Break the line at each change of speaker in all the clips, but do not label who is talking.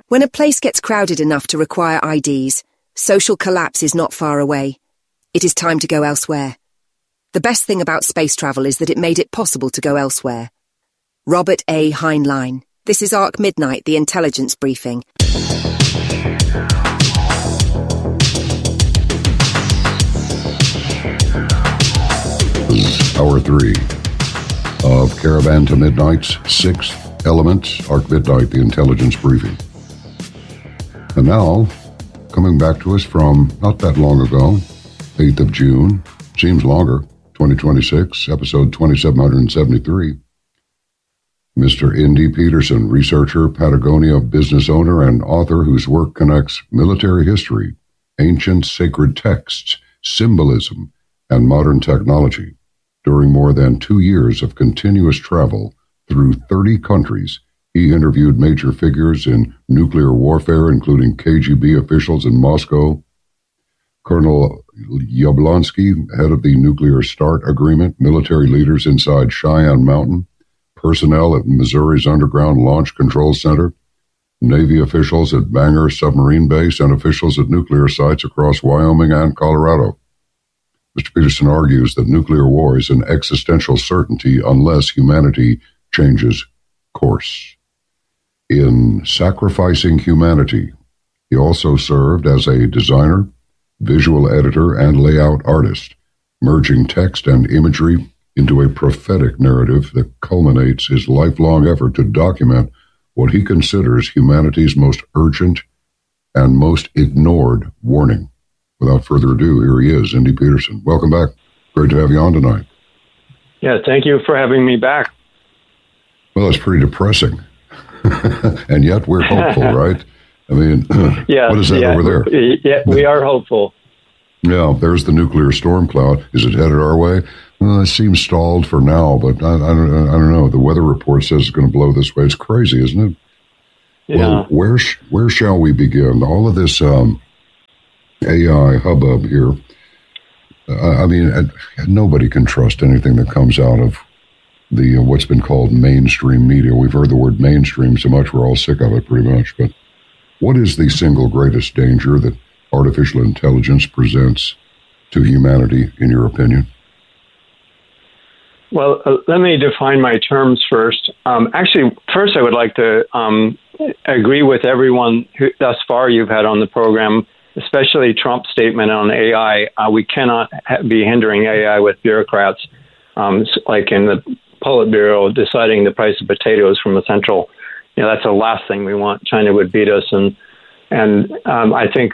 When a place gets crowded enough to require IDs, social collapse is not far away. It is time to go elsewhere. The best thing about space travel is that it made it possible to go elsewhere. Robert A. Heinlein. This is ARC Midnight, the intelligence briefing.
Hour 3 of Caravan to Midnight's sixth element, ARC Midnight, the intelligence briefing. And now, coming back to us from not that long ago, 8th of June, seems longer, 2026, episode 2773. Mr. Indy Peterson, researcher, Patagonia business owner, and author whose work connects military history, ancient sacred texts, symbolism, and modern technology. During more than 2 years of continuous travel through 30 countries, he interviewed major figures in nuclear warfare, including KGB officials in Moscow, Colonel Yablonsky, head of the Nuclear START Agreement, military leaders inside Cheyenne Mountain, personnel at Missouri's Underground Launch Control Center, Navy officials at Bangor Submarine Base, and officials at nuclear sites across Wyoming and Colorado. Mr. Peterson argues that nuclear war is an existential certainty unless humanity changes course. In Sacrificing Humanity, he also served as a designer, visual editor, and layout artist, merging text and imagery into a prophetic narrative that culminates his lifelong effort to document what he considers humanity's most urgent and most ignored warning. Without further ado, here he is, Indy Peterson. Welcome back. Great to have you on tonight.
Yeah, thank you for having me back.
Well, it's pretty depressing. And yet we're hopeful, right? I mean,
yeah,
what is that over there?
Yeah, we are hopeful.
Yeah, there's the nuclear storm cloud. Is it headed our way? It seems stalled for now, but I don't know. The weather report says it's going to blow this way. It's crazy, isn't it?
Yeah.
Well, where shall we begin? All of this AI hubbub here. I mean, nobody can trust anything that comes out of the what's been called mainstream media. We've heard the word mainstream so much, we're all sick of it pretty much. But what is the single greatest danger that artificial intelligence presents to humanity, in your opinion?
Well, let me define my terms first. Actually, first I would like to agree with everyone who thus far you've had on the program, especially Trump's statement on AI. We cannot be hindering AI with bureaucrats, like in the Politburo deciding the price of potatoes from a central. That's the last thing we want. China would beat us, and I think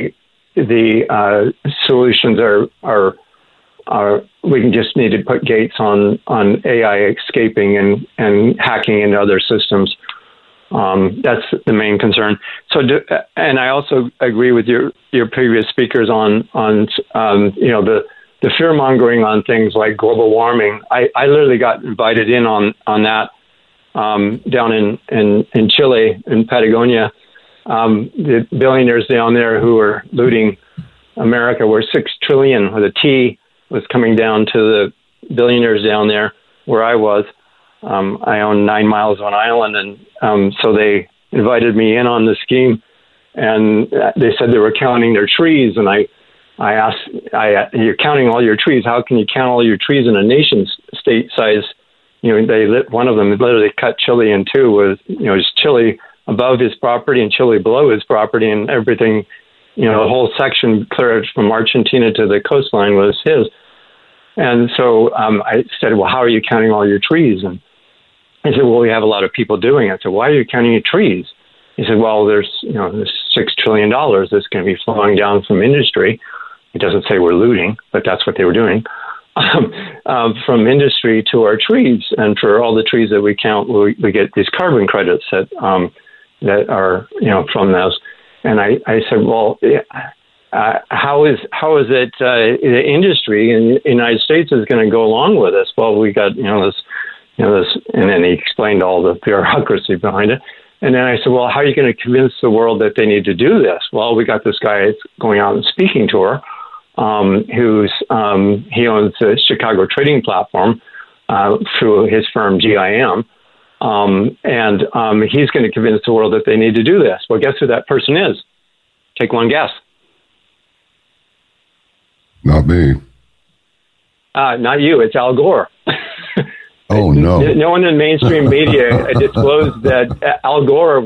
the solutions are we can just need to put gates on AI escaping and hacking into other systems. That's the main concern. So, and I also agree with your previous speakers on the fear mongering on things like global warming. I literally got invited in on that down in Chile, in Patagonia. The billionaires down there who were looting America, where 6 trillion with a T was coming down to the billionaires down there where I was. I own 9 miles of an island, and so they invited me in on the scheme, and they said they were counting their trees, and I asked, you're counting all your trees. How can you count all your trees in a nation state size? One of them literally cut Chile in two with, just Chile above his property and Chile below his property, and everything, the whole section clear from Argentina to the coastline was his. And so I said, well, how are you counting all your trees? And I said, well, we have a lot of people doing it. So why are you counting your trees? He said, well, there's $6 trillion that's going to be flowing down from industry. It doesn't say we're looting, but that's what they were doing, from industry to our trees. And for all the trees that we count, we get these carbon credits that are, from those. And I said, well, how is it the industry in the United States is going to go along with this? Well, we got, this, and then he explained all the bureaucracy behind it. And then I said, well, how are you going to convince the world that they need to do this? Well, we got this guy going out on a speaking tour, he owns the Chicago Trading Platform through his firm GIM. He's going to convince the world that they need to do this. Well, guess who that person is? Take one guess.
Not me.
Not you. It's Al Gore.
Oh, no.
No one in mainstream media disclosed that Al Gore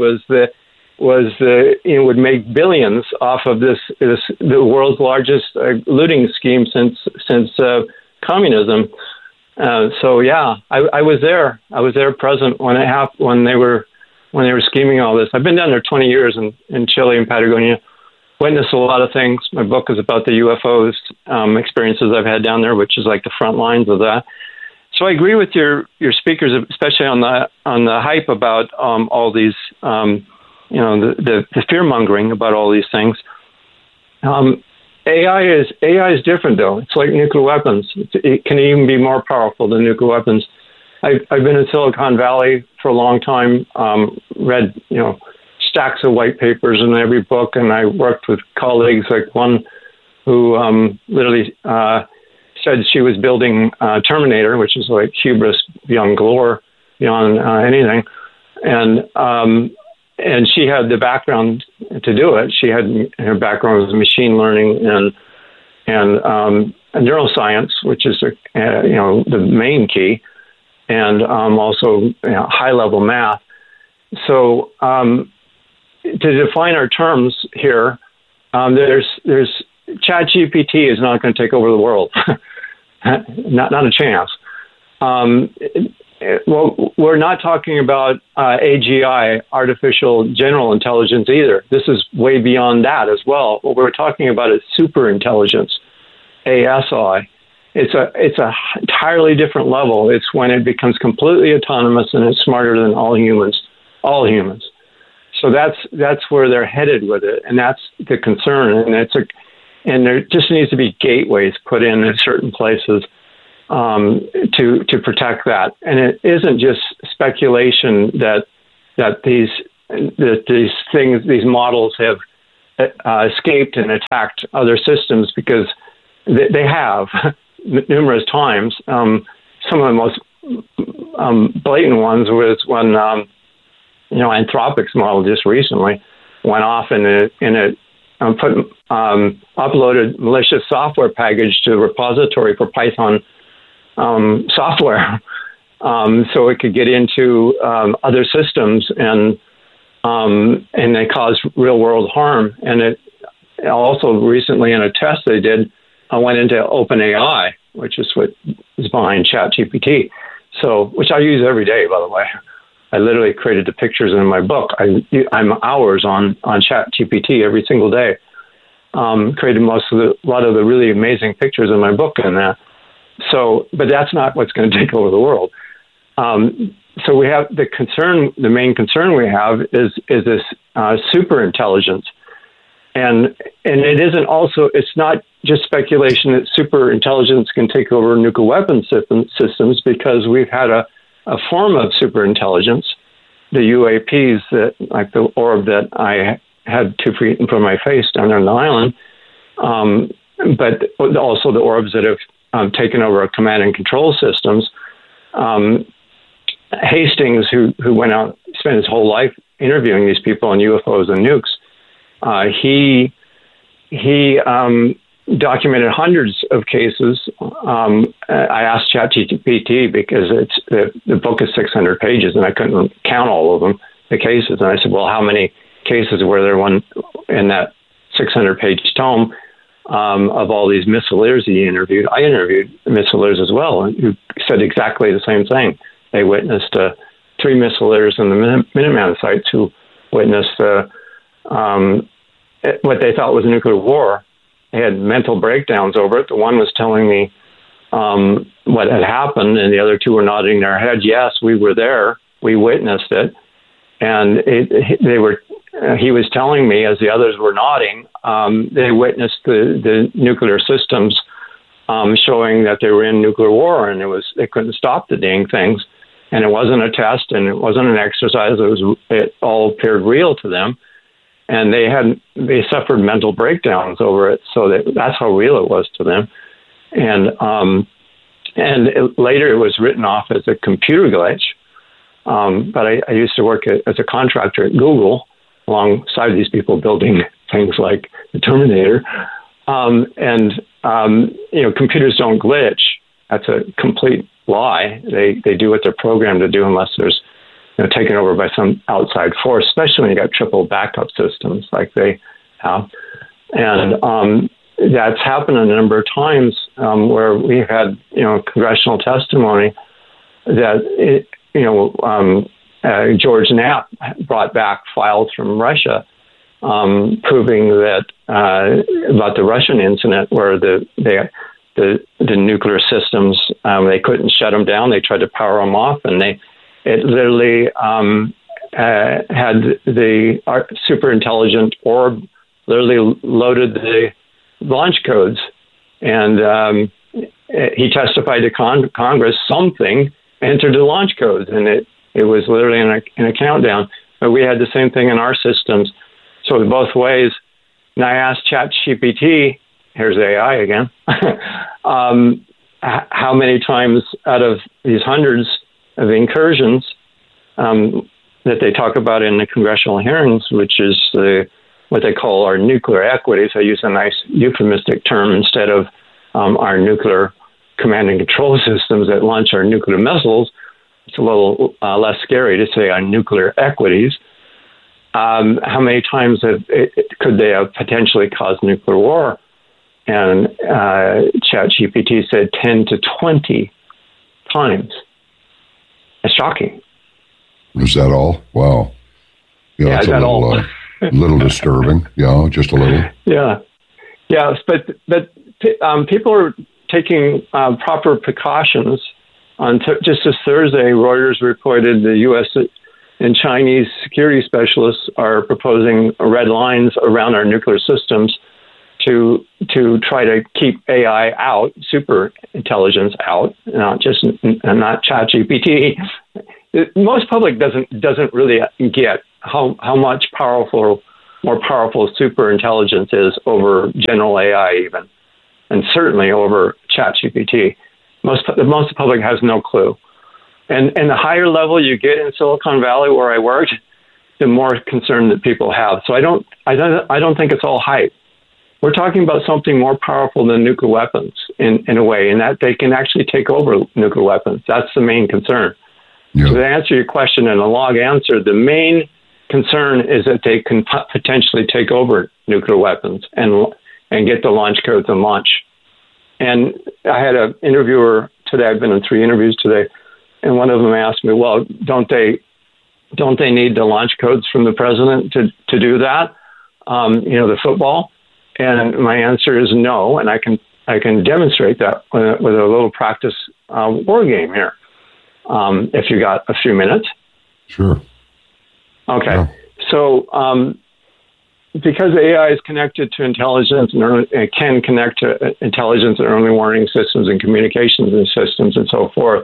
would make billions off of this the world's largest looting scheme since communism. So yeah, I was there. I was there, present when it happened, when they were scheming all this. I've been down there 20 years in Chile and Patagonia. Witnessed a lot of things. My book is about the UFOs experiences I've had down there, which is like the front lines of that. So I agree with your speakers, especially on the hype about all these, the fear mongering about all these things. AI is different though. It's like nuclear weapons. It can even be more powerful than nuclear weapons. I've been in Silicon Valley for a long time. Read stacks of white papers in every book, and I worked with colleagues like one who literally said she was building Terminator, which is like hubris beyond glory, beyond anything, and she had the background to do it. She had her background was machine learning and neuroscience, which is the main key, and also high level math. So to define our terms here, there's ChatGPT is not going to take over the world. not a chance. Well, we're not talking about AGI, artificial general intelligence, either. This is way beyond that as well. What we're talking about is super intelligence, ASI. It's a entirely different level. It's when it becomes completely autonomous and it's smarter than all humans. So that's where they're headed with it, and that's the concern. And there just needs to be gateways put in certain places to protect that. And it isn't just speculation that these things, these models have escaped and attacked other systems, because they have numerous times. Some of the most blatant ones was when Anthropic's model just recently went off uploaded malicious software package to the repository for Python software, so it could get into other systems and they cause real world harm. And it also recently, in a test they did, went into OpenAI, which is what is behind ChatGPT. So, which I use every day, by the way. I literally created the pictures in my book. I'm hours on ChatGPT every single day. Created a lot of the really amazing pictures in my book in that. So, but that's not what's going to take over the world. So we have the main concern we have is this super intelligence. And it isn't also, it's not just speculation that super intelligence can take over nuclear weapon systems, because we've had a form of super intelligence, the UAPs, that like the orb that I had 2 feet in front of my face down there on the island, but also the orbs that have taken over our command and control systems. Hastings, who went out, spent his whole life interviewing these people on UFOs and nukes, he documented hundreds of cases. I asked ChatGPT, because the book is 600 pages and I couldn't count all of them, the cases. And I said, well, how many cases were there in that 600-page tome of all these missileers he interviewed? I interviewed missileers as well, who said exactly the same thing. They witnessed 3 missileers in the Minuteman sites who witnessed what they thought was a nuclear war. They had mental breakdowns over it. The one was telling me what had happened, and the other 2 were nodding their heads. Yes, we were there. We witnessed it. And he was telling me, as the others were nodding, they witnessed the nuclear systems showing that they were in nuclear war, and they couldn't stop the dang things. And it wasn't a test, and it wasn't an exercise. It all appeared real to them. And they suffered mental breakdowns over it, so that's how real it was to them. And later it was written off as a computer glitch. But I used to work as a contractor at Google alongside these people building things like the Terminator. Computers don't glitch. That's a complete lie. They do what they're programmed to do unless there's taken over by some outside force, especially when you got triple backup systems like they have. And that's happened a number of times where we had congressional testimony that George Knapp brought back files from Russia proving that about the Russian incident where the nuclear systems, they couldn't shut them down. They tried to power them off, and it literally had the super intelligent orb literally loaded the launch codes. And he testified to Congress something entered the launch codes, and it was literally in a countdown. But we had the same thing in our systems. So both ways. And I asked ChatGPT, here's AI again, how many times out of these hundreds of incursions that they talk about in the congressional hearings, which is what they call our nuclear equities. I use a nice euphemistic term instead of our nuclear command and control systems that launch our nuclear missiles. It's a little less scary to say our nuclear equities. How many times could they have potentially caused nuclear war? And ChatGPT said 10 to 20 times. That's shocking.
Is that all? Wow. Yeah, that's
is that all?
Little disturbing. Yeah, just a little.
Yeah. Yes, but people are taking proper precautions. Just this Thursday, Reuters reported the U.S. and Chinese security specialists are proposing red lines around our nuclear systems to try to keep AI out, super intelligence out, not ChatGPT. Most public doesn't really get how much more powerful super intelligence is over general AI even, and certainly over ChatGPT. The public has no clue. And the higher level you get in Silicon Valley, where I worked, the more concern that people have. So I don't think it's all hype. We're talking about something more powerful than nuclear weapons in a way, in that they can actually take over nuclear weapons. That's the main concern. Yeah. So to answer your question in a long answer, the main concern is that they can potentially take over nuclear weapons and get the launch codes and launch. And I had an interviewer today. I've been in 3 interviews today. And one of them asked me, well, don't they need the launch codes from the president to do that? The football? And my answer is no. And I can demonstrate that with a little practice war game here. If you got a few minutes.
Sure.
Okay.
Yeah.
So because AI is connected to intelligence and it can connect to intelligence and early warning systems and communications and systems and so forth,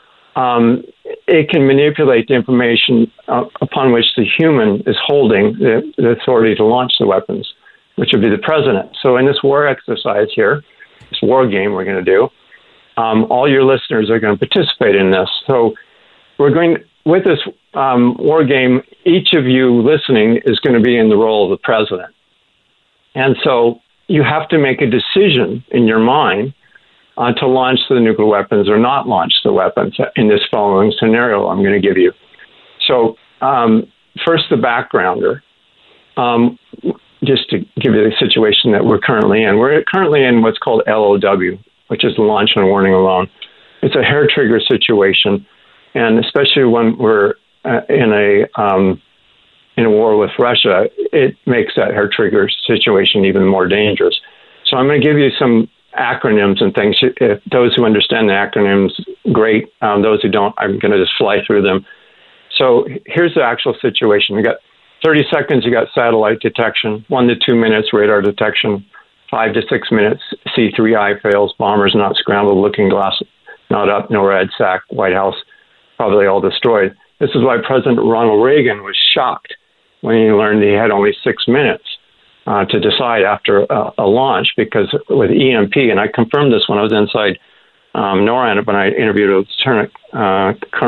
it can manipulate the information upon which the human is holding the authority to launch the weapons, which would be the president. So in this war exercise here, this war game we're going to do, all your listeners are going to participate in this. So with this war game, each of you listening is going to be in the role of the president. And so you have to make a decision in your mind to launch the nuclear weapons or not launch the weapons in this following scenario I'm going to give you. So first, the backgrounder, just to give you the situation that we're currently in. We're currently in what's called LOW, which is the launch and warning alone. It's a hair trigger situation, and especially when we're in a war with Russia, it makes that hair trigger situation even more dangerous. So I'm going to give you some acronyms and things. If those who understand the acronyms, great. Those who don't, I'm going to just fly through them. So here's the actual situation. We got 30 seconds, you got satellite detection, 1 to 2 minutes radar detection, 5 to 6 minutes C3I fails, bombers not scrambled, looking glass not up, NORAD sacked, White House probably all destroyed. This is why President Ronald Reagan was shocked when he learned he had only 6 minutes to decide after a launch, because with EMP, and I confirmed this when I was inside NORAD when I interviewed Lieutenant Colonel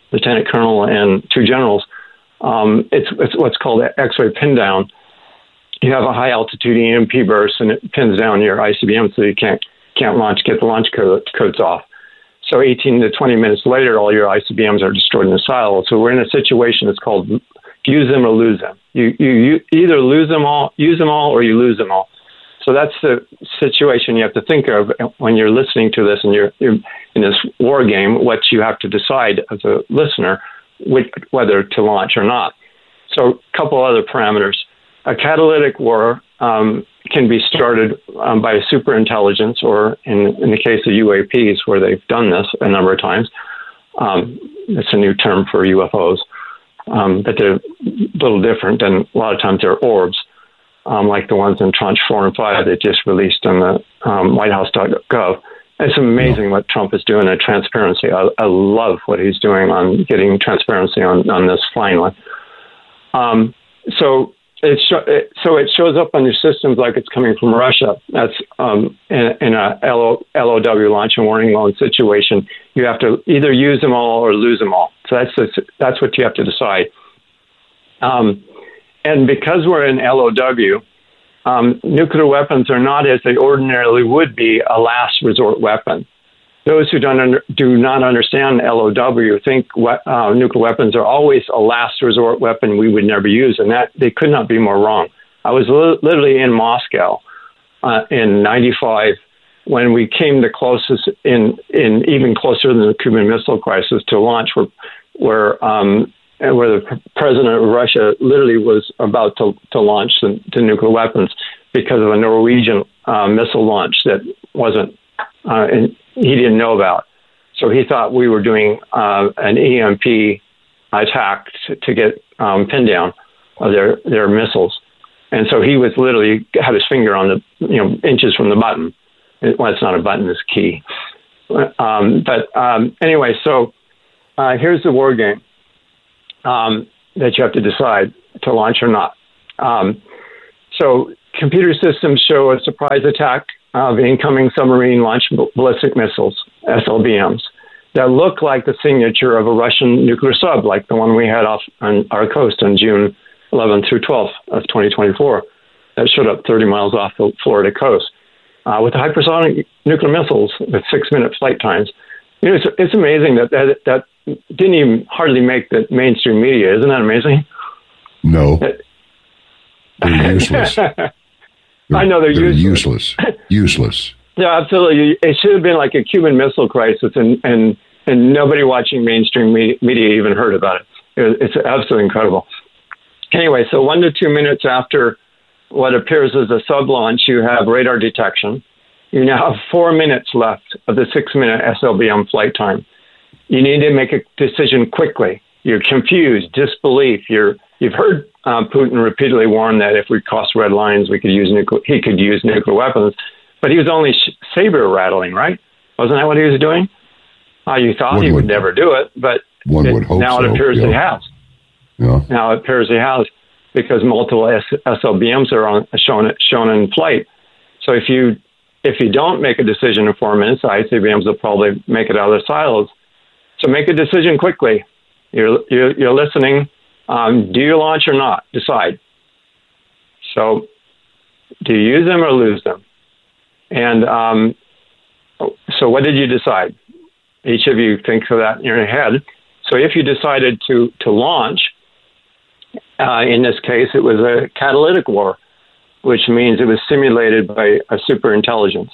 lieutenant colonel, and 2 generals. It's what's called X-ray pin down. You have a high altitude EMP burst, and it pins down your ICBM, so you can't get the launch codes off. So 18 to 20 minutes later, all your ICBMs are destroyed in the silo. So we're in a situation that's called use them or lose them. You either use them all, or you lose them all. So that's the situation you have to think of when you're listening to this and you're in this war game, what you have to decide as a listener, whether to launch or not. So a couple other parameters. A catalytic war can be started by a superintelligence, or in the case of UAPs, where they've done this a number of times. It's a new term for UFOs, but they're a little different, and a lot of times they're orbs, like the ones in Tranche 4 and 5 that just released on the whitehouse.gov. It's amazing what Trump is doing at transparency. I love what he's doing on getting transparency on this finally. So it shows up on your systems like it's coming from Russia. That's in a LOW, launch and warning loan situation. You have to either use them all or lose them all. So that's what you have to decide. And because we're in LOW, nuclear weapons are not, as they ordinarily would be, a last resort weapon. Those who do not understand LOW think nuclear weapons are always a last resort weapon we would never use, and that they could not be more wrong. I was literally in Moscow in '95 when we came the closest, in even closer than the Cuban Missile Crisis, to launch where the president of Russia literally was about to launch the nuclear weapons because of a Norwegian missile launch that wasn't. He didn't know about. So he thought we were doing an EMP attack to get pinned down of their missiles. And so he was literally had his finger on the, inches from the button. Well, it's not a button, it's a key. Anyway, so here's the war game that you have to decide to launch or not. So computer systems show a surprise attack of incoming submarine launched ballistic missiles, SLBMs, that look like the signature of a Russian nuclear sub, like the one we had off on our coast on June 11th through 12th of 2024, that showed up 30 miles off the Florida coast, with hypersonic nuclear missiles with 6-minute flight times. It's amazing that didn't even hardly make the mainstream media. Isn't that amazing?
No. They're useless.
I know they're useless.
Useless.
Yeah, absolutely. It should have been like a Cuban Missile Crisis, and nobody watching mainstream media even heard about it. It's absolutely incredible. Anyway, so 1 to 2 minutes after what appears as a sub-launch, you have radar detection. You now have 4 minutes left of the 6-minute SLBM flight time. You need to make a decision quickly. You're confused, disbelief. You've heard Putin repeatedly warn that if we cross red lines, he could use nuclear weapons. But he was only saber rattling, right? Wasn't that what he was doing? You thought he would never do it, but now it appears he has.
Yeah.
Now it appears he has, because multiple SLBMs are shown in flight. So if you don't make a decision in 4 minutes, the ICBMs will probably make it out of their silos. So make a decision quickly. You're listening. Do you launch or not? Decide. So do you use them or lose them? And so what did you decide? Each of you thinks of that in your head. So if you decided to launch, in this case, it was a catalytic war, which means it was simulated by a superintelligence,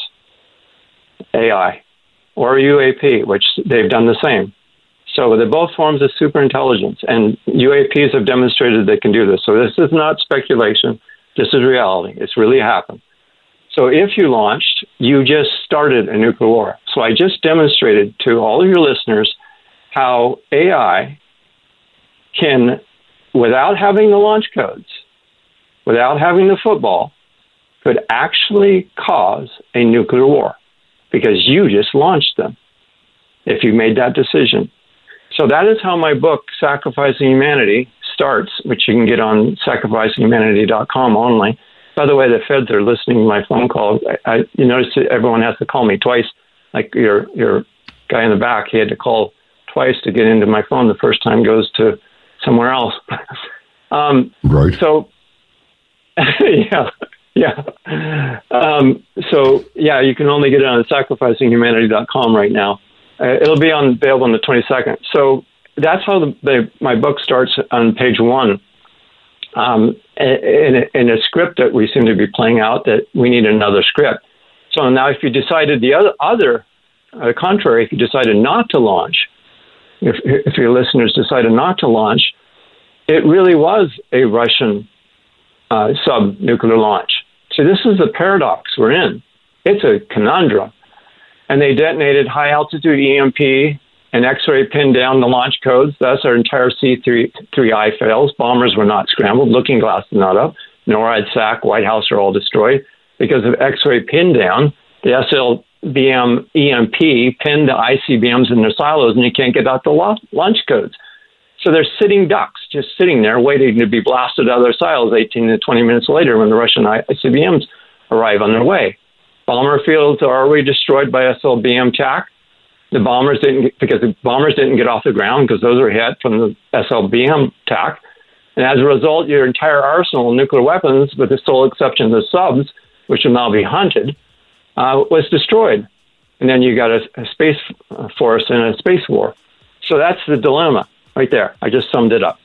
AI, or UAP, which they've done the same. So they're both forms of superintelligence, and UAPs have demonstrated they can do this. So this is not speculation. This is reality. It's really happened. So if you launched, you just started a nuclear war. So I just demonstrated to all of your listeners how AI can, without having the launch codes, without having the football, could actually cause a nuclear war, because you just launched them if you made that decision. So that is how my book, Sacrificing Humanity, starts, which you can get on sacrificinghumanity.com only. By the way, the feds are listening to my phone call. You notice that everyone has to call me twice. Like your guy in the back, he had to call twice to get into my phone. The first time goes to somewhere else.
Right.
So, yeah. You can only get it on sacrificinghumanity.com right now. It'll be available on the 22nd. So that's how my book starts on page 1. In a script that we seem to be playing out, that we need another script. So now if you decided contrary, if you decided not to launch, if your listeners decided not to launch, it really was a Russian sub-nuclear launch. So this is the paradox we're in. It's a conundrum. And they detonated high-altitude EMP and X-ray pinned down the launch codes. Thus, our entire C-3I fails. Bombers were not scrambled. Looking Glass is not up. NORAD, SAC, White House are all destroyed. Because of X-ray pin down, the SLBM EMP pinned the ICBMs in their silos, and you can't get out the launch codes. So they're sitting ducks, just sitting there waiting to be blasted out of their silos 18 to 20 minutes later when the Russian ICBMs arrive on their way. Bomber fields are already destroyed by SLBM TAC. The bombers didn't get off the ground because those were hit from the SLBM TAC. And as a result, your entire arsenal of nuclear weapons, with the sole exception of the subs, which will now be hunted, was destroyed. And then you got a space force and a space war. So that's the dilemma right there. I just summed it up.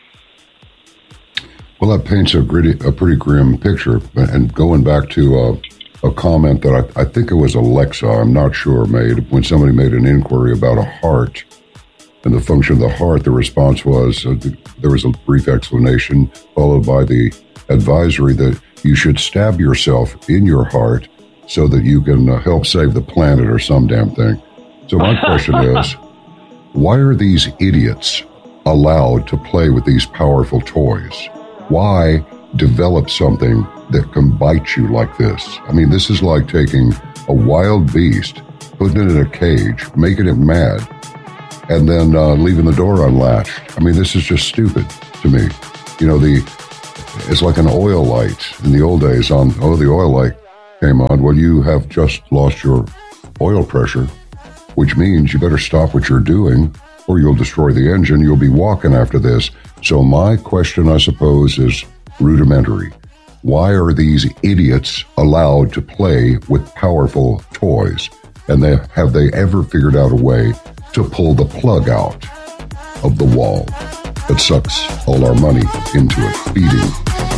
Well, that paints a pretty grim picture. And going back to a comment that I think it was Alexa, I'm not sure, made when somebody made an inquiry about a heart and the function of the heart, the response was, there was a brief explanation followed by the advisory that you should stab yourself in your heart so that you can help save the planet or some damn thing. So my question is, why are these idiots allowed to play with these powerful toys? Why develop something that can bite you like this? I mean, this is like taking a wild beast, putting it in a cage, making it mad, and then leaving the door unlatched. I mean, this is just stupid to me. You know, it's like an oil light in the old days the oil light came on. Well, you have just lost your oil pressure, which means you better stop what you're doing or you'll destroy the engine. You'll be walking after this. So my question, I suppose, is rudimentary. Why are these idiots allowed to play with powerful toys? And have they ever figured out a way to pull the plug out of the wall that sucks all our money into it, feeding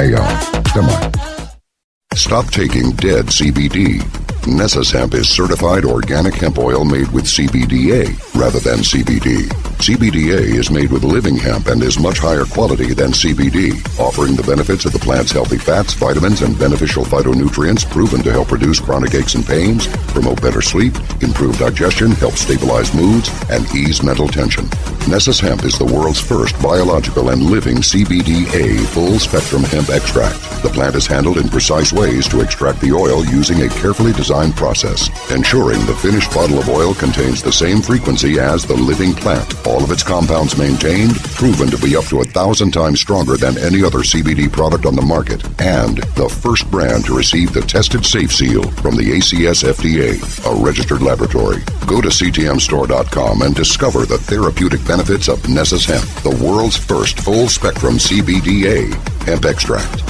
AI? Come on.
Stop taking dead CBD. Nessus Hemp is certified organic hemp oil made with CBDA rather than CBD. CBDA is made with living hemp and is much higher quality than CBD, offering the benefits of the plant's healthy fats, vitamins, and beneficial phytonutrients proven to help reduce chronic aches and pains, promote better sleep, improve digestion, help stabilize moods, and ease mental tension. Nessus Hemp is the world's first biological and living CBDA full-spectrum hemp extract. The plant is handled in precise ways to extract the oil using a carefully designed process, ensuring the finished bottle of oil contains the same frequency as the living plant. All of its compounds maintained, proven to be up to 1,000 times stronger than any other CBD product on the market, and the first brand to receive the tested safe seal from the ACS FDA, a registered laboratory. Go to ctmstore.com and discover the therapeutic benefits of Nessus Hemp, the world's first full-spectrum CBDA hemp extract.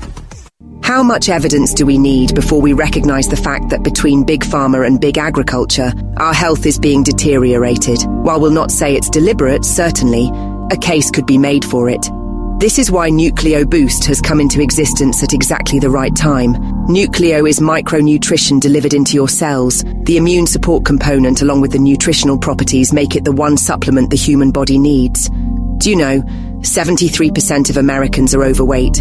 How much evidence do we need before we recognize the fact that between Big Pharma and Big Agriculture, our health is being deteriorated? While we'll not say it's deliberate, certainly, a case could be made for it. This is why Nucleo Boost has come into existence at exactly the right time. Nucleo is micronutrition delivered into your cells. The immune support component, along with the nutritional properties, make it the one supplement the human body needs. Do you know, 73% of Americans are overweight,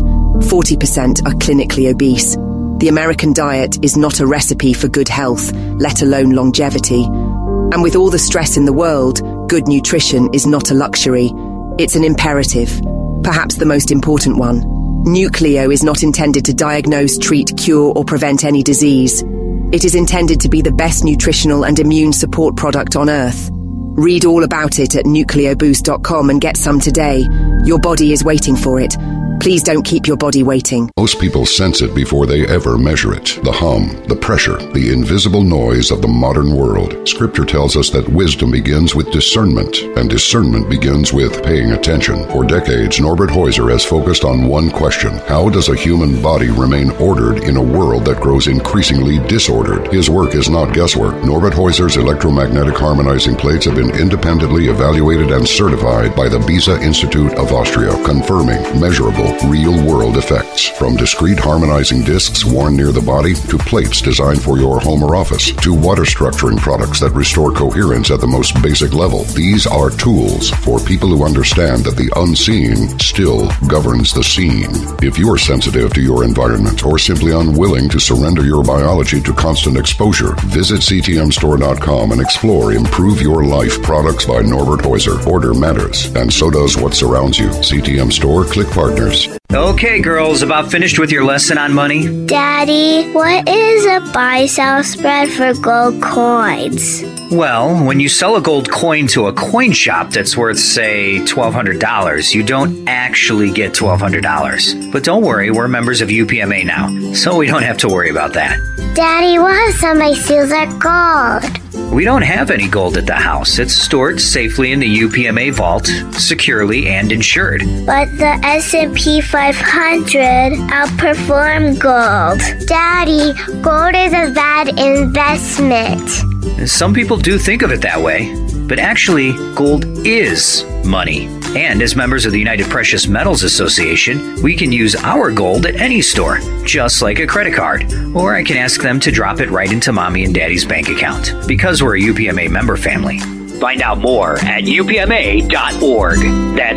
40% are clinically obese. The American diet is not a recipe for good health, let alone longevity. And with all the stress in the world, good nutrition is not a luxury. It's an imperative, perhaps the most important one. Nucleo is not intended to diagnose, treat, cure, or prevent any disease. It is intended to be the best nutritional and immune support product on Earth. Read all about it at nucleoboost.com and get some today. Your body is waiting for it. Please don't keep your body waiting.
Most people sense it before they ever measure it. The hum, the pressure, the invisible noise of the modern world. Scripture tells us that wisdom begins with discernment, and discernment begins with paying attention. For decades, Norbert Heuser has focused on one question: how does a human body remain ordered in a world that grows increasingly disordered? His work is not guesswork. Norbert Heuser's electromagnetic harmonizing plates have been independently evaluated and certified by the Beza Institute of Austria, confirming measurable, real-world effects. From discrete harmonizing discs worn near the body, to plates designed for your home or office, to water structuring products that restore coherence at the most basic level. These are tools for people who understand that the unseen still governs the scene. If you're sensitive to your environment or simply unwilling to surrender your biology to constant exposure, visit ctmstore.com and explore Improve Your Life products by Norbert Heuser. Order matters, and so does what surrounds you. CTM Store, click partners.
Okay, girls, about finished with your lesson on money?
Daddy, what is a buy-sell spread for gold coins?
Well, when you sell a gold coin to a coin shop that's worth, say, $1,200, you don't actually get $1,200. But don't worry, we're members of UPMA now, so we don't have to worry about that.
Daddy, what if some of my seals are gold?
We don't have any gold at the house. It's stored safely in the UPMA vault, securely and insured.
But the S&P 500 outperformed gold. Daddy, gold is a bad investment.
Some people do think of it that way, but actually, gold is money. And as members of the United Precious Metals Association, we can use our gold at any store, just like a credit card. Or I can ask them to drop it right into Mommy and Daddy's bank account, because we're a UPMA member family. Find out more at upma.org. That's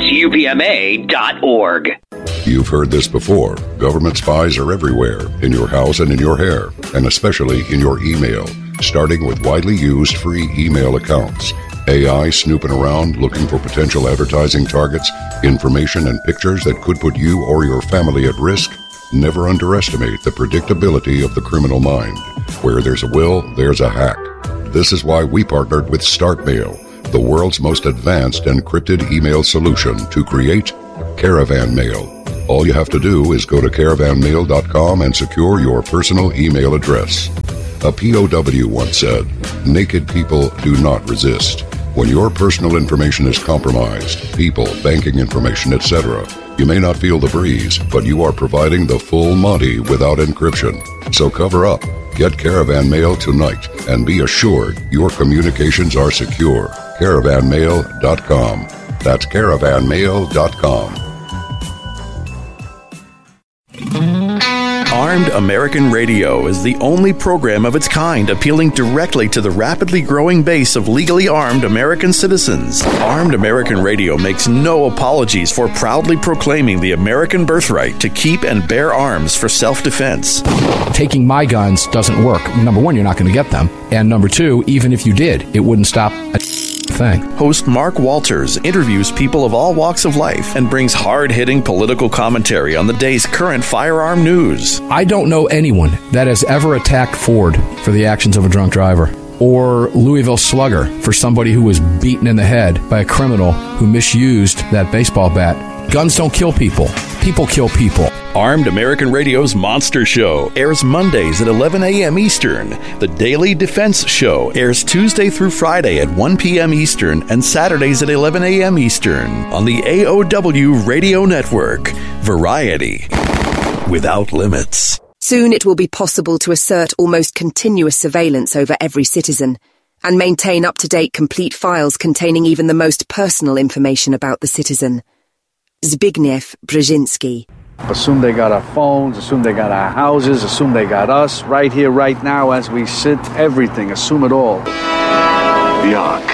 upma.org.
You've heard this before. Government spies are everywhere, in your house and in your hair, and especially in your email, starting with widely used free email accounts. AI snooping around looking for potential advertising targets, information and pictures that could put you or your family at risk. Never underestimate the predictability of the criminal mind. Where there's a will, there's a hack. This is why we partnered with StartMail, the world's most advanced encrypted email solution, to create Caravan Mail. All you have to do is go to caravanmail.com and secure your personal email address. A POW once said, "Naked people do not resist." When your personal information is compromised, people, banking information, etc., you may not feel the breeze, but you are providing the full Monty without encryption. So cover up, get Caravan Mail tonight, and be assured your communications are secure. Caravanmail.com. That's caravanmail.com.
Armed American Radio is the only program of its kind appealing directly to the rapidly growing base of legally armed American citizens. Armed American Radio makes no apologies for proudly proclaiming the American birthright to keep and bear arms for self-defense.
Taking my guns doesn't work. Number one, you're not going to get them. And number two, even if you did, it wouldn't stop a thing.
Host Mark Walters interviews people of all walks of life and brings hard-hitting political commentary on the day's current firearm news.
I don't know anyone that has ever attacked Ford for the actions of a drunk driver, or Louisville Slugger for somebody who was beaten in the head by a criminal who misused that baseball bat. Guns don't kill people. People kill people.
Armed American Radio's Monster Show airs Mondays at 11 a.m. Eastern. The Daily Defense Show airs Tuesday through Friday at 1 p.m. Eastern and Saturdays at 11 a.m. Eastern on the AOW Radio Network. Variety without limits.
Soon it will be possible to assert almost continuous surveillance over every citizen and maintain up-to-date complete files containing even the most personal information about the citizen. Zbigniew Brzezinski.
Assume they got our phones, assume they got our houses, assume they got us right here, right now, as we sit. Everything, assume it all.
Yuck.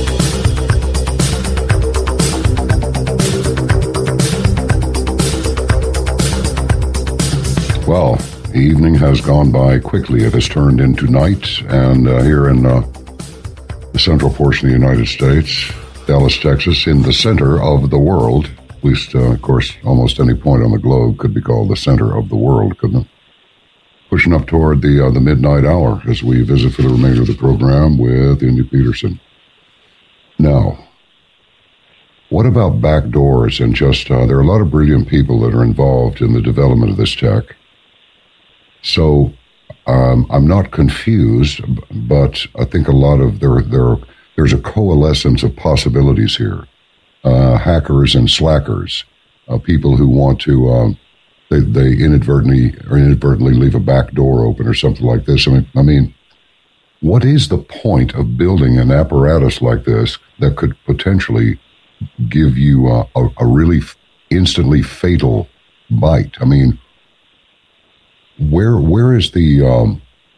Well, the evening has gone by quickly. It has turned into night, and here in the central portion of the United States, Dallas, Texas, in the center of the world, at least, of course, almost any point on the globe could be called the center of the world, couldn't it? Pushing up toward the midnight hour as we visit for the remainder of the program with Indy Peterson. Now, what about backdoors and just, there are a lot of brilliant people that are involved in the development of this tech. So I'm not confused, but I think a lot of there's a coalescence of possibilities here. Hackers and slackers, people who want to, they inadvertently leave a back door open or something like this. I mean, what is the point of building an apparatus like this that could potentially give you a really instantly fatal bite? I mean, where's the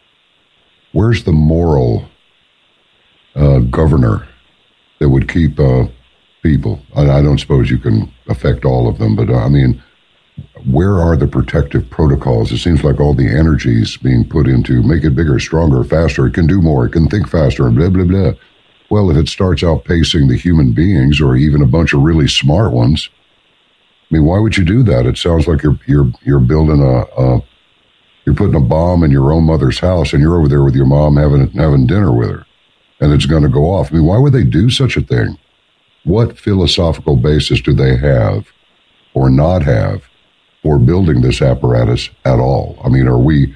moral governor that would keep people? I don't suppose you can affect all of them, but I mean, where are the protective protocols? It seems like all the energy is being put into make it bigger, stronger, faster. It can do more. It can think faster, and blah, blah, blah. Well, if it starts outpacing the human beings or even a bunch of really smart ones, I mean, why would you do that? It sounds like you're building you're putting a bomb in your own mother's house, and you're over there with your mom having dinner with her, and it's going to go off. I mean, why would they do such a thing? What philosophical basis do they have or not have for building this apparatus at all? I mean, are we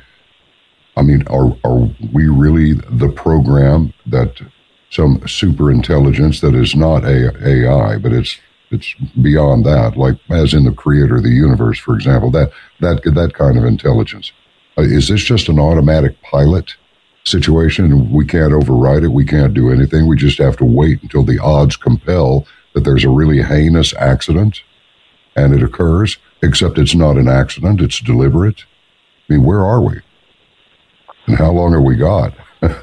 really the program that some super intelligence that is not AI, but it's beyond that, like as in the creator of the universe, for example, that kind of intelligence? Is this just an automatic pilot situation? We can't override it. We can't do anything. We just have to wait until the odds compel that there's a really heinous accident and it occurs, except it's not an accident. It's deliberate. I mean, where are we? And how long have we got?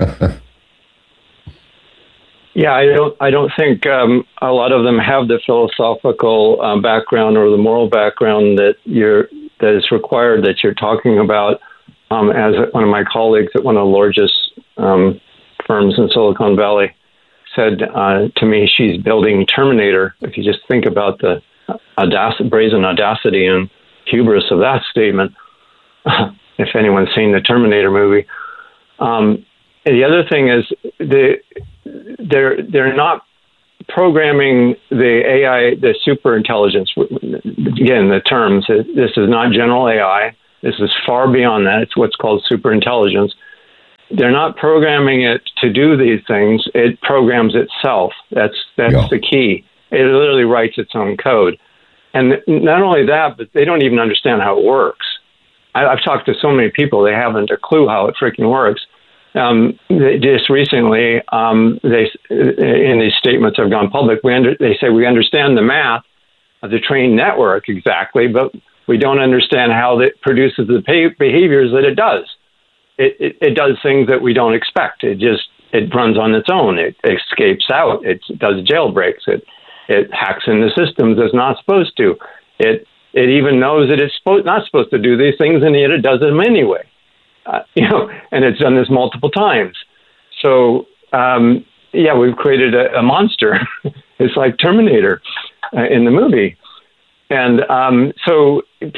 Yeah, I don't think a lot of them have the philosophical background or the moral background that is required that you're talking about. As one of my colleagues at one of the largest firms in Silicon Valley said to me, she's building Terminator. If you just think about the brazen audacity and hubris of that statement, if anyone's seen the Terminator movie. The other thing is they're not programming the AI, the super intelligence. Again, the terms. This is not general AI. This is far beyond that. It's what's called super intelligence. They're not programming it to do these things. It programs itself. That's the key. It literally writes its own code. And not only that, but they don't even understand how it works. I've talked to so many people, they haven't a clue how it freaking works. Just recently, in these statements have gone public, they say we understand the math of the trained network exactly, but we don't understand how it produces the behaviors that it does. It does things that we don't expect. It runs on its own. It escapes out. It does jailbreaks. It hacks into systems it's not supposed to. It even knows that it's not supposed to do these things, and yet it does them anyway. And it's done this multiple times. So, we've created a monster. It's like Terminator in the movie. And so the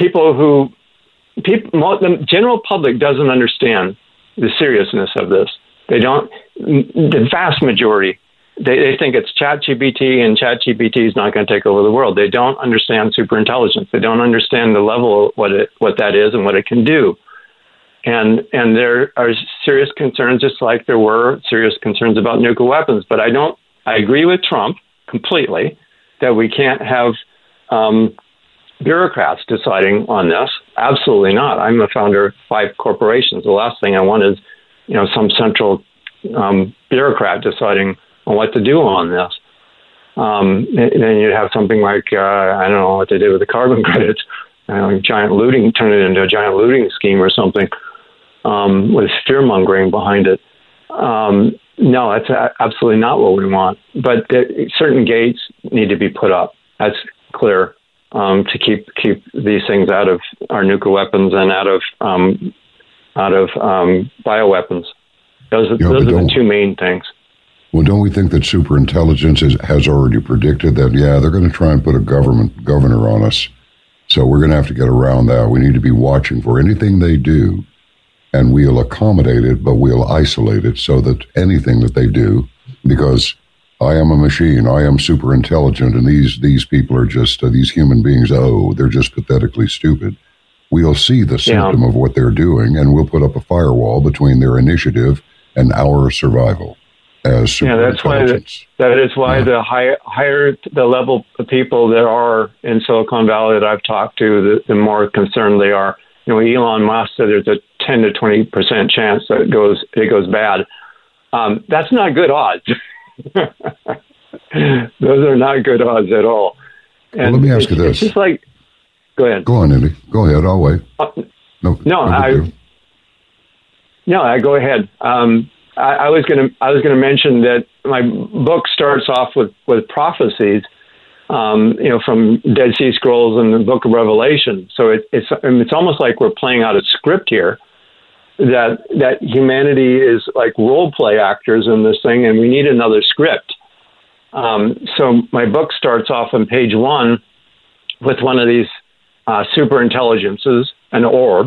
general public doesn't understand the seriousness of this. They don't. The vast majority, they think it's ChatGPT, and ChatGPT is not going to take over the world. They don't understand superintelligence. They don't understand the level of what that is and what it can do. And there are serious concerns, just like there were serious concerns about nuclear weapons. But I agree with Trump completely that we can't have bureaucrats deciding on this. Absolutely not. I'm the founder of 5 corporations. The last thing I want is, some central bureaucrat deciding on what to do on this. Then you'd have something like, I don't know what they did with the carbon credits, giant looting, turn it into a giant looting scheme or something, with fear-mongering behind it. No, that's absolutely not what we want. But certain gates need to be put up. That's clear, to keep these things out of our nuclear weapons and out of bioweapons. Those are the 2 main things.
Well, don't we think that superintelligence has already predicted that, they're going to try and put a governor on us. So we're going to have to get around that. We need to be watching for anything they do, and we'll accommodate it, but we'll isolate it so that anything that they do, because I am a machine. I am super intelligent, and these people are just these human beings. Oh, they're just pathetically stupid. We'll see the symptom of what they're doing, and we'll put up a firewall between their initiative and our survival as super intelligence.
That is why the higher the level of people there are in Silicon Valley that I've talked to, the more concerned they are. You know, Elon Musk said there's a 10 to 20% chance that it goes bad. That's not good odds. Those are not good odds at all. And
well, let me ask you this.
It's just like, go ahead.
Go on, Andy. Go ahead. I'll wait.
Go ahead. I was gonna mention that my book starts off with prophecies, from Dead Sea Scrolls and the Book of Revelation. So it's almost like we're playing out a script here. That humanity is like role play actors in this thing, and we need another script. So my book starts off on page 1 with one of these super intelligences, an orb,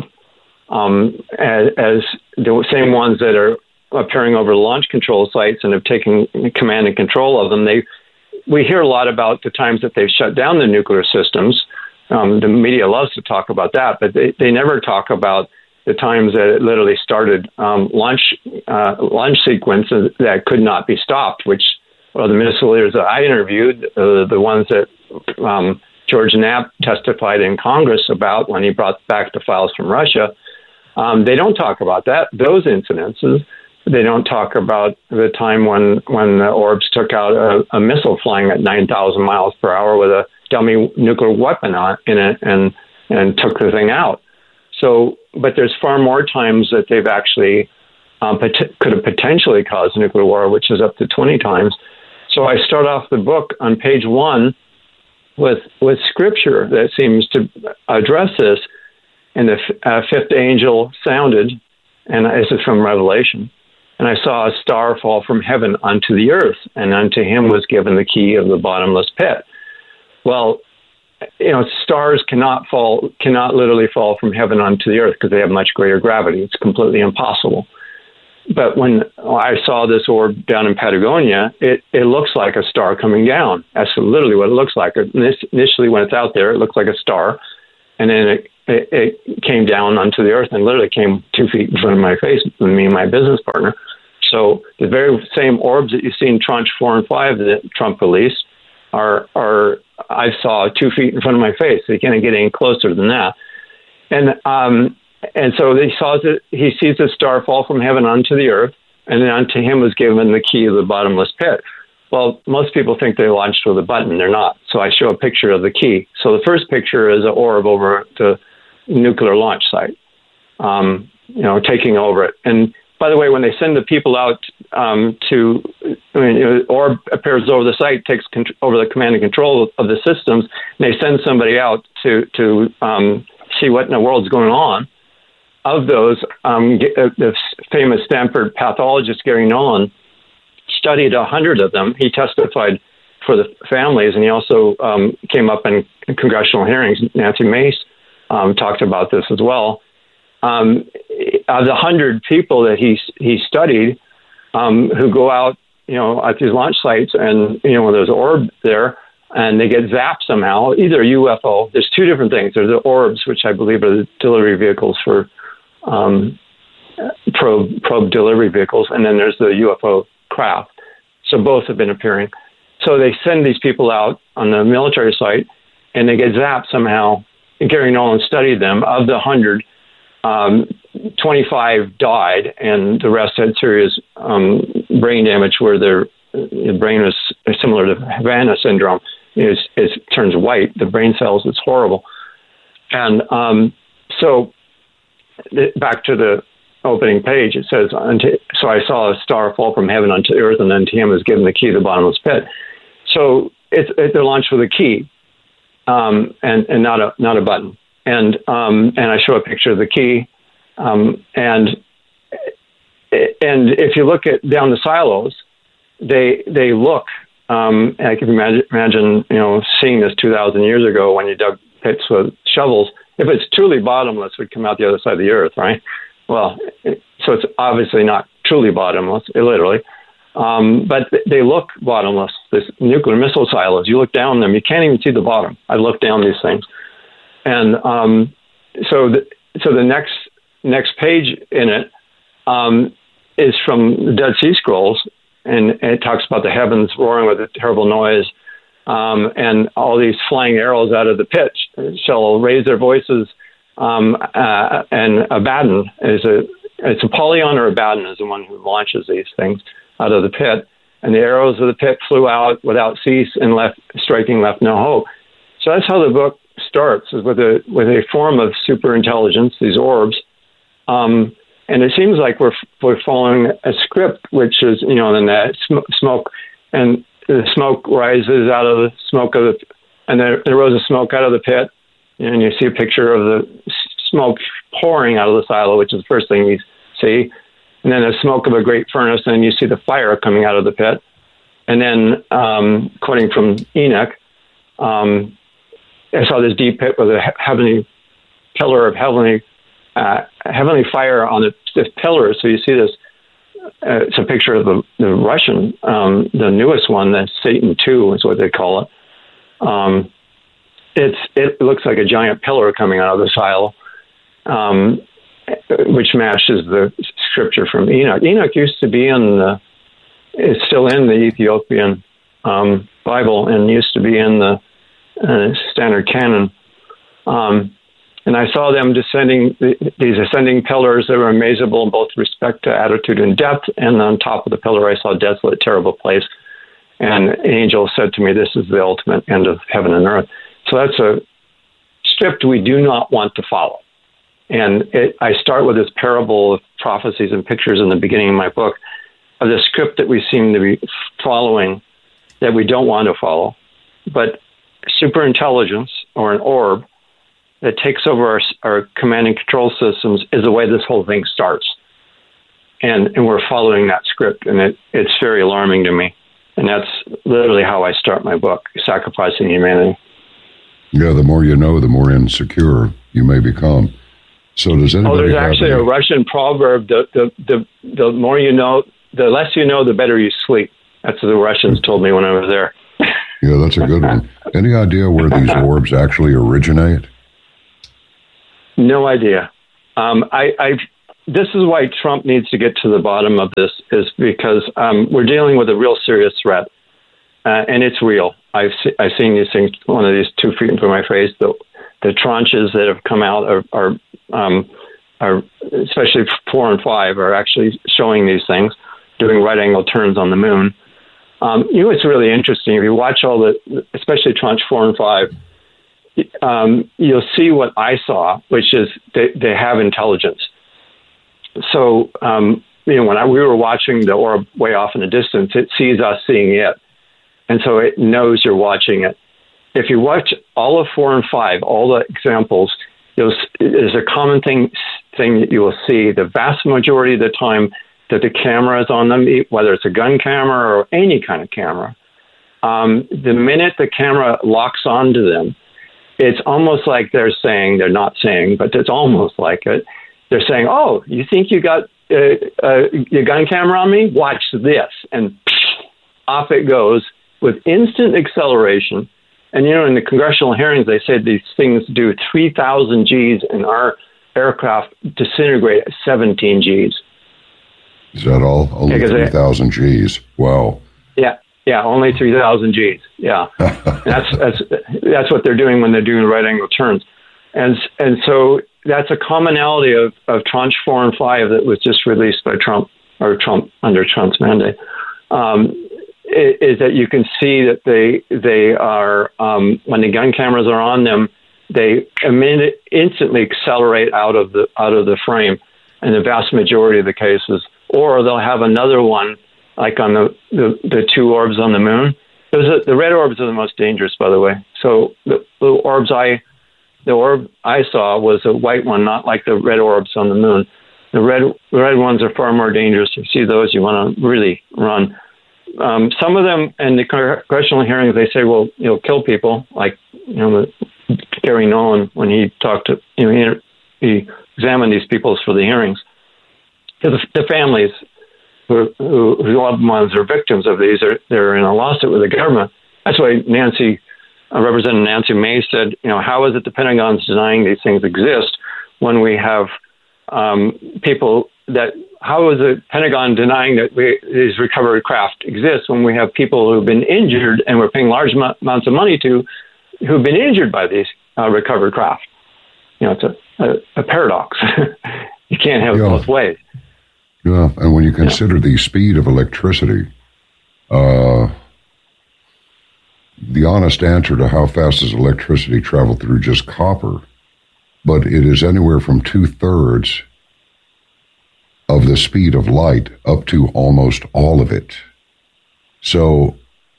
as the same ones that are appearing over the launch control sites and have taken command and control of them. We hear a lot about the times that they've shut down the nuclear systems. The media loves to talk about that, but they never talk about the times that it literally started launch sequences that could not be stopped, which, well, the missile leaders that I interviewed, the ones that George Knapp testified in Congress about when he brought back the files from Russia, they don't talk about those incidences. They don't talk about the time when the orbs took out a missile flying at 9,000 miles per hour with a dummy nuclear weapon in it and took the thing out. So, but there's far more times that they've actually could have potentially caused nuclear war, which is up to 20 times. So I start off the book on page 1 with scripture that seems to address this. And the fifth angel sounded, and this is from Revelation, and I saw a star fall from heaven unto the earth, and unto him was given the key of the bottomless pit. Well, stars cannot literally fall from heaven onto the earth because they have much greater gravity. It's completely impossible. But when I saw this orb down in Patagonia, it looks like a star coming down. That's literally what it looks like. Initially, when it's out there, it looks like a star, and then it came down onto the earth and literally came 2 feet in front of my face with me and my business partner. So the very same orbs that you see in Tranche 4 and 5 that Trump released are I saw 2 feet in front of my face. So you can't get any closer than that. And so he sees the star fall from heaven onto the earth, and then unto him was given the key of the bottomless pit. Well, most people think they launched with a button. They're not. So I show a picture of the key. So the first picture is an orb over the nuclear launch site, taking over it. And by the way, when they send the people out orb appears over the site, takes over the command and control of the systems, and they send somebody out to see what in the world's going on. Of those, the famous Stanford pathologist Gary Nolan studied 100 of them. He testified for the families, and he also came up in congressional hearings. Nancy Mace talked about this as well. Of the 100 people that he studied who go out, at these launch sites, and there's an orb there, and they get zapped somehow, either a UFO. There's two different things. There's the orbs, which I believe are the delivery vehicles for probe delivery vehicles, and then there's the UFO craft. So both have been appearing. So they send these people out on the military site, and they get zapped somehow. And Gary Nolan studied them. Of the 100, 25 died, and the rest had serious brain damage where their brain was similar to Havana syndrome. It turns white, the brain cells. It's horrible. And so back to the opening page, it says, so I saw a star fall from heaven unto earth, and then to him was given the key to the bottomless pit. So they're launched with a key, and not a button. And I show a picture of the key, and if you look down the silos, they look. I can imagine seeing this 2,000 years ago when you dug pits with shovels. If it's truly bottomless, it would come out the other side of the earth, right? Well, so it's obviously not truly bottomless, literally. But they look bottomless. This nuclear missile silos, you look down them, you can't even see the bottom. I looked down these things. And so the next page in it is from the Dead Sea Scrolls, and it talks about the heavens roaring with a terrible noise, and all these flying arrows out of the pit shall raise their voices. And Abaddon it's Apollyon or Abaddon is the one who launches these things out of the pit, and the arrows of the pit flew out without cease and left no hope. So that's how the book starts, is with a form of super intelligence, these orbs, and it seems like we're following a script, which is and that smoke, and the smoke rises out of the smoke and there rose a smoke out of the pit, and you see a picture of the smoke pouring out of the silo, which is the first thing you see. And then the smoke of a great furnace, and you see the fire coming out of the pit. And then, quoting from Enoch, I saw this deep pit with a heavenly pillar of heavenly fire on the pillars. So you see this. It's a picture of the Russian, the newest one. That's Satan II, is what they call it. It looks like a giant pillar coming out of the silo, which matches the scripture from Enoch. Enoch used to be is still in the Ethiopian Bible, and used to be in the Standard Canon. And I saw them descending, these ascending pillars that were amazable in both respect to attitude and depth. And on top of the pillar, I saw a desolate, terrible place. And an angel said to me, "This is the ultimate end of heaven and earth." So that's a script we do not want to follow. And I start with this parable of prophecies and pictures in the beginning of my book of the script that we seem to be following that we don't want to follow. But superintelligence, or an orb, that takes over our command and control systems is the way this whole thing starts. And we're following that script, and it's very alarming to me. And that's literally how I start my book, Sacrificing Humanity.
Yeah, the more you know, the more insecure you may become. So does anybody
there's actually a Russian proverb, the more you know, the less you know, the better you sleep. That's what the Russians told me when I was there.
Yeah, that's a good one. Any idea where these orbs actually originate?
No idea. This is why Trump needs to get to the bottom of this, is because we're dealing with a real serious threat, and it's real. I've seen these things. One of these 2 feet from my face. The tranches that have come out are especially 4 and 5 are actually showing these things, doing right angle turns on the moon. It's really interesting if you watch especially tranche 4 and 5. You'll see what I saw, which is they have intelligence. So, when we were watching the orb way off in the distance, it sees us seeing it. And so it knows you're watching it. If you watch all of 4 and 5, all the examples, there's a common thing that you will see the vast majority of the time that the camera is on them, whether it's a gun camera or any kind of camera. The minute the camera locks onto them, it's almost like they're not saying, but it's almost like it. They're saying, "Oh, you think you got your gun camera on me? Watch this." And off it goes with instant acceleration. And, in the congressional hearings, they said these things do 3,000 Gs, and our aircraft disintegrate at 17 Gs.
Is that all? Only 3,000 Gs. Wow.
Yeah, only 3,000 Gs. Yeah, that's what they're doing when they're doing right angle turns, and so that's a commonality of tranche 4 and 5 that was just released by Trump under Trump's mandate. Is that you can see that they are when the gun cameras are on them, they instantly accelerate out of the frame in the vast majority of the cases, or they'll have another one. Like on the 2 orbs on the moon, the red orbs are the most dangerous, by the way. So the orb I saw was a white one, not like the red orbs on the moon. The red ones are far more dangerous. If you see those, you want to really run. Some of them in the congressional hearings, they say, "Well, you'll kill people." Like Gary Nolan, when he talked to he examined these people for the hearings, the families. whose loved ones are victims of these, they're in a lawsuit with the government. That's why Representative Nancy Mace said, how is it the Pentagon's denying these things exist when we have people how is the Pentagon denying that these recovery craft exist when we have people who've been injured and we're paying large amounts of money to who've been injured by these recovered craft? It's a paradox. You can't have it both ways.
Yeah, and when you consider the speed of electricity, the honest answer to how fast does electricity travel through just copper, but it is anywhere from 2/3 of the speed of light up to almost all of it. So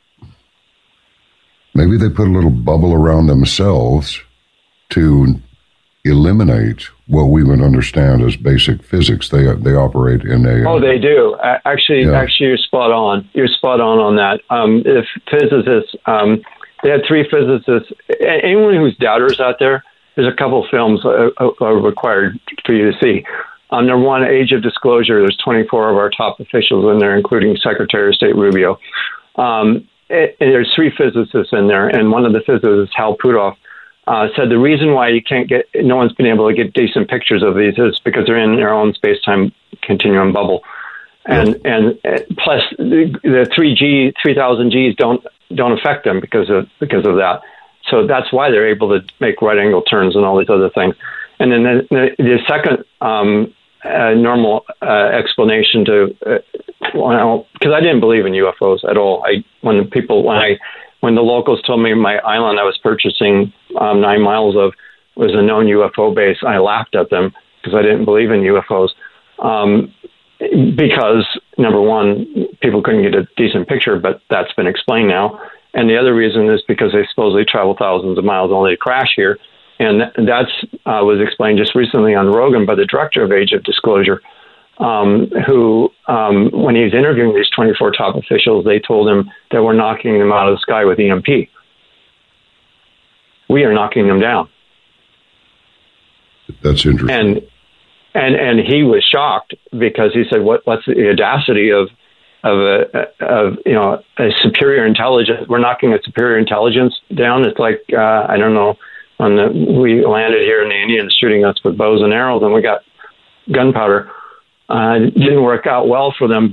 maybe they put a little bubble around themselves to eliminate what we would understand as basic physics. They operate in a...
Oh, they do. Actually, you're spot on. You're spot on that. If physicists, they had 3 physicists. Anyone who's doubters out there, there's a couple films are required for you to see. Number 1, Age of Disclosure. There's 24 of our top officials in there, including Secretary of State Rubio. And there's 3 physicists in there, and one of the physicists, Hal Puthoff, said the reason why no one's been able to get decent pictures of these is because they're in their own space-time continuum bubble, and plus the 3000 Gs don't affect them because of that. So that's why they're able to make right-angle turns and all these other things. And then the second normal explanation because I didn't believe in UFOs at all. When the locals told me my island I was purchasing 9 miles of was a known UFO base, I laughed at them because I didn't believe in UFOs. Because, number 1, people couldn't get a decent picture, but that's been explained now. And the other reason is because they supposedly travel thousands of miles only to crash here. And that's was explained just recently on Rogan by the director of Age of Disclosure, who, when he was interviewing these 24 top officials, they told him that we're knocking them out of the sky with EMP. We are knocking them down.
That's interesting.
And he was shocked because he said, "What's the audacity of a superior intelligence? We're knocking a superior intelligence down. It's like I don't know." We landed here and the Indians shooting us with bows and arrows, and we got gunpowder. It didn't work out well for them